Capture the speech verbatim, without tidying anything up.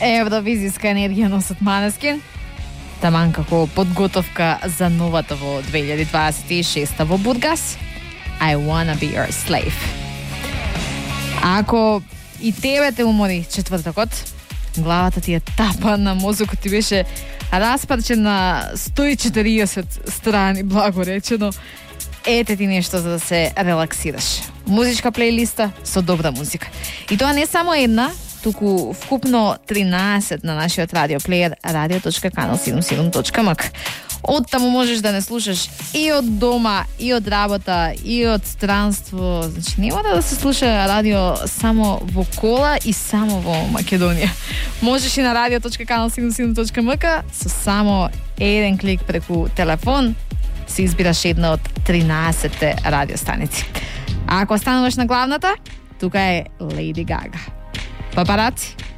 Евровизијска енергија носат Måneskin, таман како подготовка за новата во две илјади дваесет и шеста во Бургас. I wanna be your slave. А ако и тебе те умори четвртокот, главата ти е тапана, мозокот ти беше распарчен на сто и четириесет страни, благо речено, ете ти нешто за да се релаксираш. Музичка плейлиста со добра музика. И тоа не само една, туку вкупно тринаесет на нашиот радиоплеер радио точка канал седумдесет и седум точка ем ка. Од таму можеш да не слушаш и од дома, и од работа, и од странство. Значи, не мора да се слуша радио само во кола и само во Македонија. Можеш и на радио точка канал седумдесет и седум точка ем ка со само еден клик преку телефон се избираш една од тринаесетте радиостаници. А ако стануваш на главната, тука е Леди Гага. Папараци.